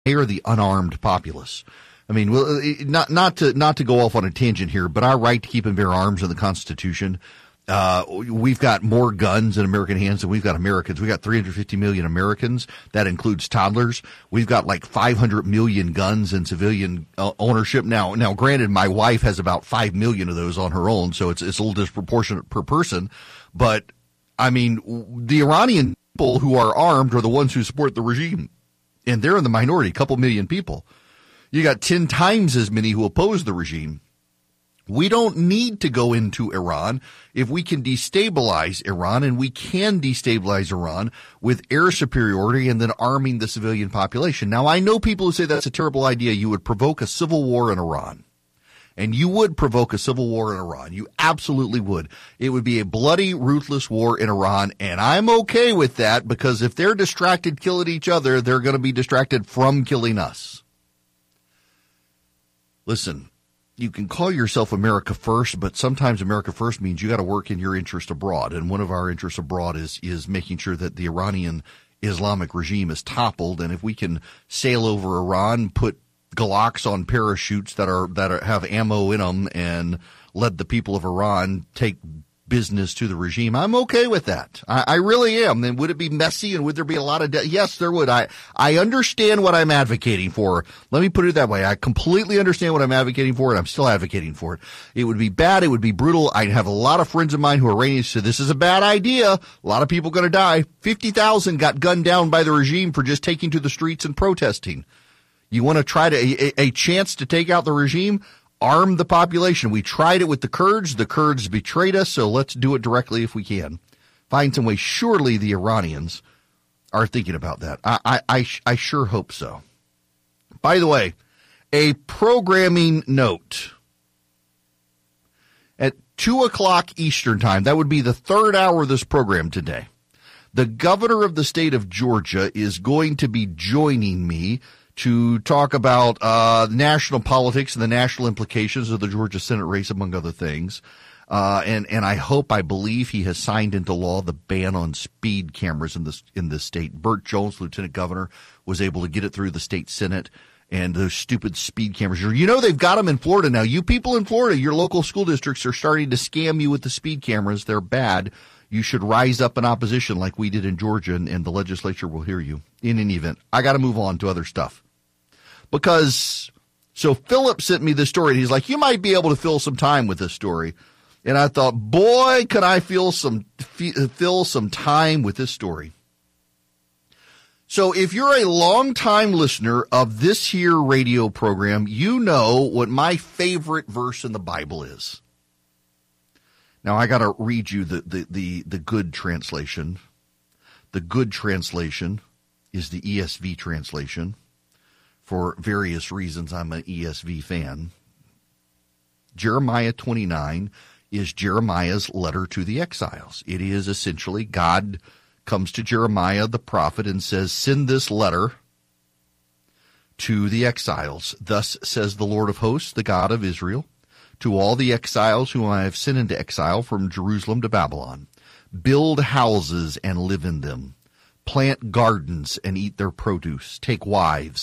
They are the unarmed populace. I mean, not to go off on a tangent here, but our right to keep and bear arms in the Constitution. We've got more guns in American hands than we've got Americans. We've got 350 million Americans. That includes toddlers. We've got like 500 million guns in civilian ownership. Now, granted, my wife has about 5 million of those on her own, so it's a little disproportionate per person. But, I mean, the Iranian people who are armed are the ones who support the regime. And they're in the minority, a couple million people. You got 10 times as many who oppose the regime. We don't need to go into Iran if we can destabilize Iran, and we can destabilize Iran with air superiority and then arming the civilian population. Now, I know people who say that's a terrible idea. You would provoke a civil war in Iran. And you would provoke a civil war in Iran. You absolutely would. It would be a bloody, ruthless war in Iran, and I'm okay with that because if they're distracted killing each other, they're going to be distracted from killing us. Listen. You can call yourself America First, but sometimes America First means you got to work in your interest abroad. And one of our interests abroad is making sure that the Iranian Islamic regime is toppled. And if we can sail over Iran, put Glocks on parachutes that have ammo in them, and let the people of Iran take business to the regime, I'm okay with that. I really am. Then would it be messy and would there be a lot of death? Yes, there would. I understand what I'm advocating for. Let me put it that way. I completely understand what I'm advocating for, and I'm still advocating for it. It would be bad. It would be brutal. I have a lot of friends of mine who are Iranians who say this is a bad idea. A lot of people going to die. 50,000 got gunned down by the regime for just taking to the streets and protesting. You want to try to a chance to take out the regime? Arm the population. We tried it with the Kurds. The Kurds betrayed us, so let's do it directly if we can. Find some way. Surely the Iranians are thinking about that. I sure hope so. By the way, a programming note. At 2 o'clock Eastern time, that would be the third hour of this program today, the governor of the state of Georgia is going to be joining me to talk about national politics and the national implications of the Georgia Senate race, among other things. And I believe he has signed into law the ban on speed cameras in this state. Burt Jones, lieutenant governor, was able to get it through the state Senate. And those stupid speed cameras, you know, they've got them in Florida now. You people in Florida, your local school districts are starting to scam you with the speed cameras. They're bad. You should rise up in opposition like we did in Georgia, and the legislature will hear you. In any event, I got to move on to other stuff. So Philip sent me this story, and he's like, you might be able to fill some time with this story. And I thought, boy, could I fill some time with this story. So if you're a longtime listener of this here radio program, you know what my favorite verse in the Bible is. Now, I got to read you the good translation. The good translation is the ESV translation. For various reasons, I'm an ESV fan. Jeremiah 29 is Jeremiah's letter to the exiles. It is essentially God comes to Jeremiah the prophet and says, send this letter to the exiles. Thus says the Lord of hosts, the God of Israel, to all the exiles whom I have sent into exile from Jerusalem to Babylon. Build houses and live in them. Plant gardens and eat their produce. Take wives